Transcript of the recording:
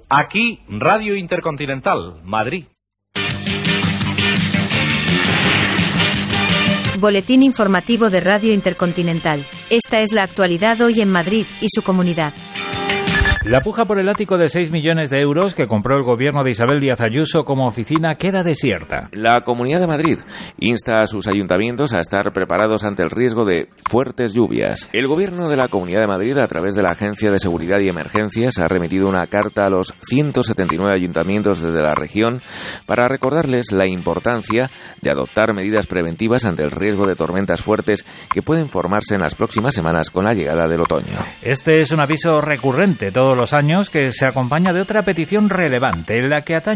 Aquí, Radio Intercontinental, Madrid. Boletín informativo de Radio Intercontinental. Esta es la actualidad hoy en Madrid y su comunidad. La puja por el ático de 6 millones de euros que compró el gobierno de Isabel Díaz Ayuso como oficina queda desierta. La Comunidad de Madrid insta a sus ayuntamientos a estar preparados ante el riesgo de fuertes lluvias. El gobierno de la Comunidad de Madrid, a través de la Agencia de Seguridad y Emergencias, ha remitido una carta a los 179 ayuntamientos de la región para recordarles la importancia de adoptar medidas preventivas ante el riesgo de tormentas fuertes que pueden formarse en las próximas semanas con la llegada del otoño. Este es un aviso recurrente todos los años que se acompaña de otra petición relevante, en la que atañe